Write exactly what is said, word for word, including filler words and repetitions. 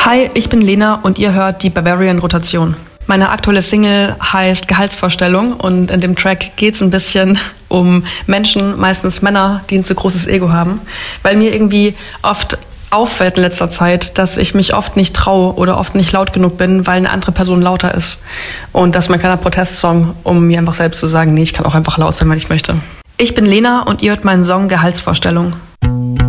Hi, ich bin Lena und ihr hört die Barbarian Rotation. Meine aktuelle Single heißt Gehaltsvorstellung und in dem Track geht's ein bisschen um Menschen, meistens Männer, die ein zu großes Ego haben, weil mir irgendwie oft auffällt in letzter Zeit, dass ich mich oft nicht traue oder oft nicht laut genug bin, weil eine andere Person lauter ist. Und das ist mein kleiner Protestsong, um mir einfach selbst zu sagen, nee, ich kann auch einfach laut sein, wenn ich möchte. Ich bin Lena und ihr hört meinen Song Gehaltsvorstellung.